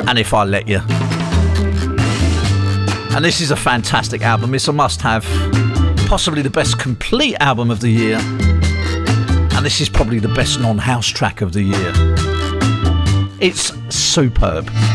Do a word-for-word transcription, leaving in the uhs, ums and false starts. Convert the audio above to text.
and If I Let You. And this is a fantastic album. It's a must-have. Possibly the best complete album of the year. And this is probably the best non-house track of the year. It's superb.